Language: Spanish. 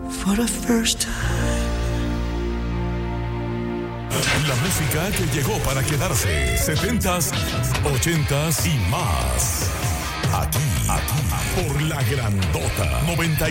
For the first time. La música que llegó para quedarse. 70s, 80s y más. Aquí, por la grandota 90.